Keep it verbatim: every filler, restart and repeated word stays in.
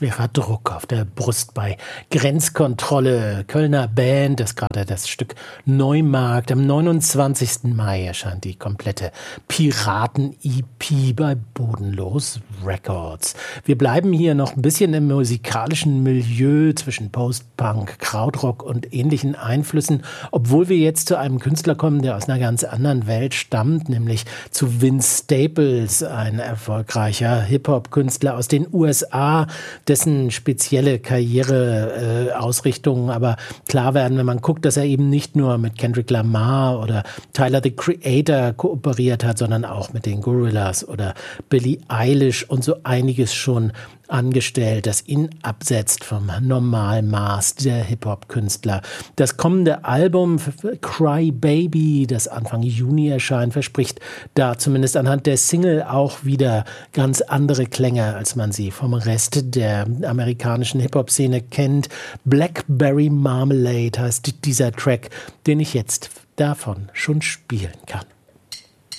schwerer Druck auf der Brust bei Grenzkontrolle. Kölner Band, das gerade das Stück Neumarkt. Am neunundzwanzigsten Mai erscheint die komplette Piraten-E P bei Bodenlos Records. Wir bleiben hier noch ein bisschen im musikalischen Milieu zwischen Post-Punk, Krautrock und ähnlichen Einflüssen, obwohl wir jetzt zu einem Künstler kommen, der aus einer ganz anderen Welt stammt, nämlich zu Vince Staples, ein erfolgreicher Hip-Hop-Künstler aus den U S A, dessen spezielle Karriereausrichtungen äh, aber klar werden, wenn man guckt, dass er eben nicht nur mit Kendrick Lamar oder Tyler, the Creator kooperiert hat, sondern auch mit den Gorillaz oder Billie Eilish und so einiges schon angestellt, das ihn absetzt vom Normalmaß der Hip-Hop-Künstler. Das kommende Album Cry Baby, das Anfang Juni erscheint, verspricht da zumindest anhand der Single auch wieder ganz andere Klänge, als man sie vom Rest der amerikanischen Hip-Hop-Szene kennt. Blackberry Marmalade heißt dieser Track, den ich jetzt davon schon spielen kann.